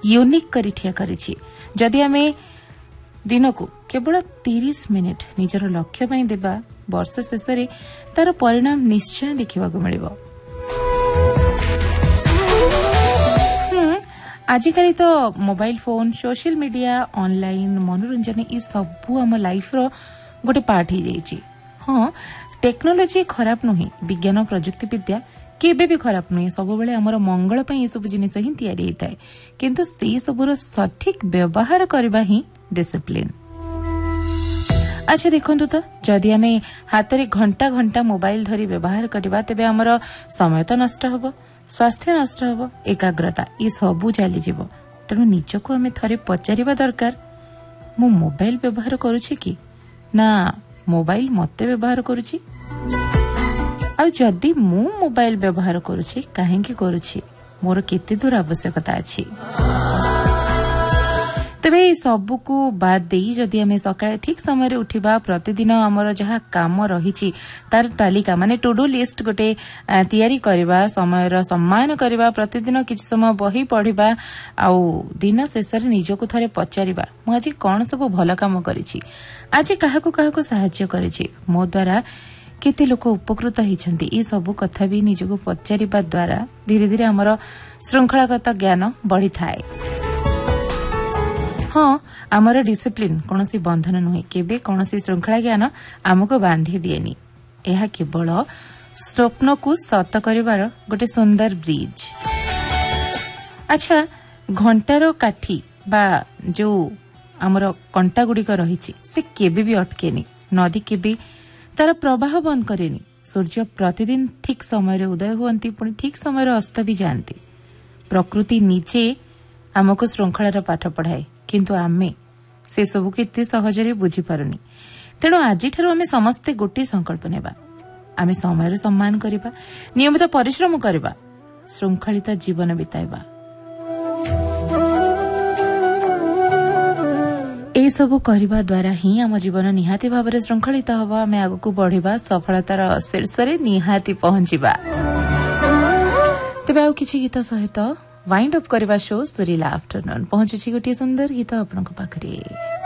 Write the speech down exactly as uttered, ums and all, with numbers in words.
Unique करी ठिया करिछि। जदि आमे दिन को केवल तीस मिनिट निजर लक्ष्य पई देबा वर्ष शेष रे तार परिणाम निश्चय देखिबा को मिलिबो। आजिकली तो mobile phone social media online मनोरंजन ई सबू आम लाइफ रो गोटे पार्ट हो जाइए। हाँ टेक्नोलोजी खराब नुहे, विज्ञान प्रजुक्ति विद्या केबे भी खराब नुहे, सब बेले हमर मंगल पई ए सब जिनिस ही तैयारी होता है, किंतु से सबुर सठिक व्यवहार करबा ही डिसिप्लिन। अच्छा देखंतु तो जदि आमे हाथ रे घंटा घंटा मोबाइल धरी व्यवहार करबा तेबे हमर समय तो नष्ट हबो, स्वास्थ्य नष्ट हबो, एकाग्रता ये सबू चली जीवो। तेणु निजको आमे थरे पचारिबा दरकार, मु मोबाइल व्यवहार करूछि कि ना मोबाइल मते व्यवहार करूछि। आ जदि मु मोबाइल व्यवहार करूछि काहेकि करूछि, मोर केते दूर आवश्यकता अछि। तेबे सबुकू बाद देई जदि आमे सकाळे ठीक समय रे उठिबा, प्रतिदिन हमर जहा काम रहिछि तार तालिका माने टू डू लिस्ट गोटे तैयारी करबा, समय रो सम्मान करबा, प्रतिदिन किछ समय बही पढिबा, आउ दिन शेष रे निजको थरे पचारिबा मु आज कोन सब भलो काम करिछि, आज काहाको काहाको सहाय्य करिछि, मो द्वारा केते लोक उपकृत होइछन्ति, ई सब कथा भी निजको पचारिबा द्वारा धीरे धीरे हमर श्रृंखलागत ज्ञान बढ़ी थाए। हाँ आमर डिसिप्लिन कौन सी बंधन नुहे, केबे कौन सी श्रृंखला ज्ञान आमको बांधी दिएनी, यह केवल स्वप्न को सत करिवार गोटे सुंदर ब्रिज। अच्छा घंटार काठी बा जो आमर कंटा गुड़िक रही से केबे भी अटकेनी, नदी केबे तार प्रवाह बंद करेनी, सूर्य प्रतिदिन ठीक समय उदय हुअंती पुणी ठीक समय अस्त भी जाती। प्रकृति नीचे आमको श्रृंखलार पाठ पढ़ाए, किंतु आमे से सबू केते सहजरे बुझी पारुनी। तेणु आज आमे समस्ते गोटे संकल्प नेबा, आमे समय सम्मान करिबा, नियमित परिश्रम करिबा, श्रृंखलित जीवन बिताइबा। ए सबू करिबा द्वारा ही आम जीवन निहाती भाव श्रृंखलित हवा, आमे आगकू बढ़िबा, सफलतार शीर्ष रे निहाती पहुंचीबा। तेबे आउ किछि गीत सहित वाइंड अप करवा शो सुरीला आफ्टरनून पहुंचुछि गोटे सुंदर गीत आपनक पाखरे।